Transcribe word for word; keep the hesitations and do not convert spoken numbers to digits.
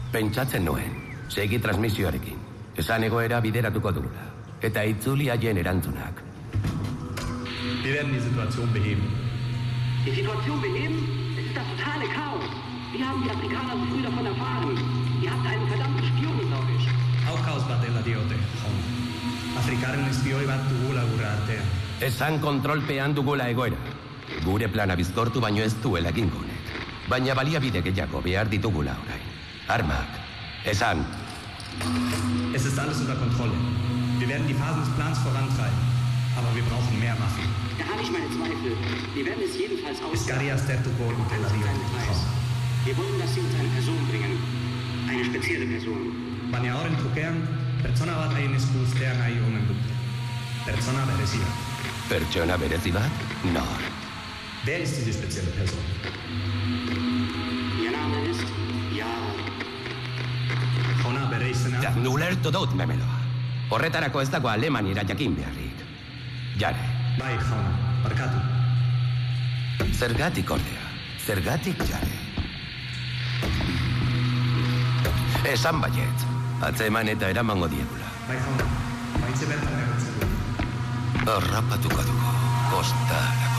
Pentsatzen nuen, segi transmisioarekin. Esan egoera bideratuko dugula. Eta itzuli haien erantzunak. Wir werden die Situation beheben. Die Situation beheben? Es ist das totale Chaos. Wir haben die Afrikaner so früh davon erfahren. Ihr habt einen verdammten Spion, glaube ich. Hau kaos bat dela diote, jaun. Afrikaren espioi bat dugula gure artean. Esan kontrolpean dugula egoera. Gure plana bizkortu baino ez duela egingo honek. Baina baliabide gehiago behar ditugula orain. Armak. Esan. Es ist alles unter Kontrolle. Wir werden die Phasen des Plans vorantreiben. Aber wir brauchen mehr Waffen. Da habe ich meine Zweifel. Wir werden es jedenfalls aus... Eskarias tertuko dutela diote. Wir wollen, dass sie uns eine Person bringen. Eine spezielle Person. Baina horren trukean, pertsona bat hain esku ustea nahi omen dute. Pertsona berezi bat. Pertsona berezi bat? Nor. Wer ist diese spezielle Person? Ihr Name ist... Ja... Jauna bere izena... Ja, ulertu dut memeloa. Horretarako ez dago Alemaniera jakin beharrik. Jare. Bai, jauna, barkatu. Zergatik ordea. Zergatik jare. Esan baiet. Atzeman eta eramango diegula. Bai, jauna, baitze bertan egotzen du. Arrapatuko dugu. Kostarako.